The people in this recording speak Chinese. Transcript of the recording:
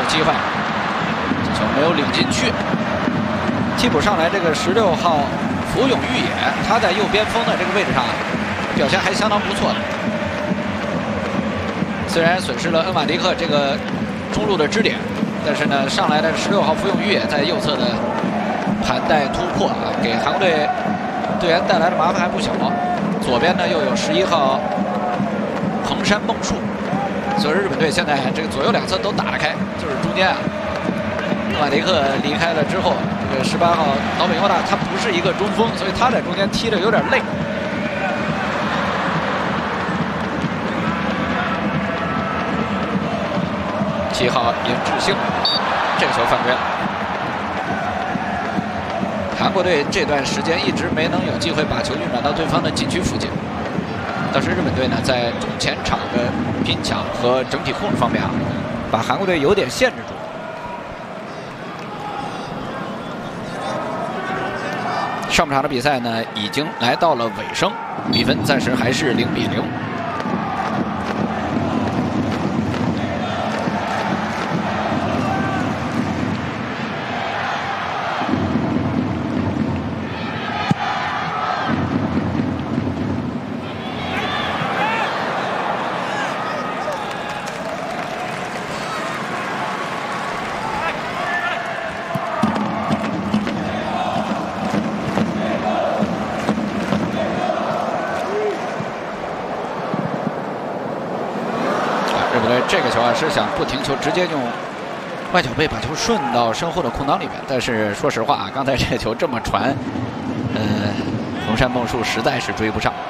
机会，这球没有领进去。替补上来这个16号福永裕也，他在右边锋的这个位置上表现还相当不错的。虽然损失了恩瓦迪克这个中路的支点，但是呢，上来的16号福永裕也在右侧的盘带突破啊，给韩国队队员带来的麻烦还不小。左边呢又有11号横山梦树，所以日本队现在这个左右两侧都打得开，就是中间啊，恩瓦迪克离开了之后，这个18号岛本优大他不是一个中锋，所以他在中间踢着有点累。7号尹智星，这个球犯规了。韩国队这段时间一直没能有机会把球运转到对方的禁区附近，但是日本队呢，在中前场的拼抢和整体控制方面啊，把韩国队有点限制住。上半场的比赛呢，已经来到了尾声，比分暂时还是0-0。这个球啊是想不停球，直接用外脚背把球顺到身后的空当里面。但是说实话啊，刚才这个球这么传，横山梦树实在是追不上。